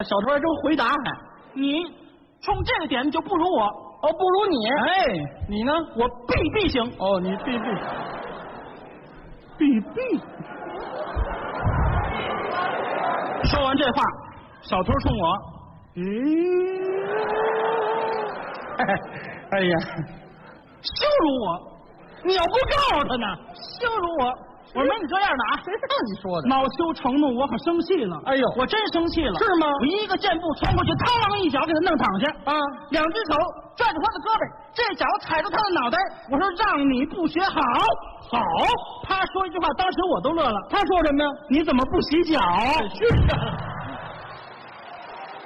小偷还真回答还。 你冲这个点就不如我。 哦，不如你。 哎， 你呢？ 我必行。 哦，你必。 说完这话，小偷冲我， 哎呀， 羞辱我！你要不告诉他呢？羞辱我！我说没你这样的啊！ 谁让你说的？ 恼羞成怒，我可生气了。 哎呦， 我真生气了。 是吗？ 我一个箭步冲过去，嘡啷一脚给他弄躺下啊！ 两只手拽着他的胳膊，这脚踩着他的脑袋。我说让你不学好。好，他说一句话，当时我都乐了。 他说什么呀？ 你怎么不洗脚？ 是啊。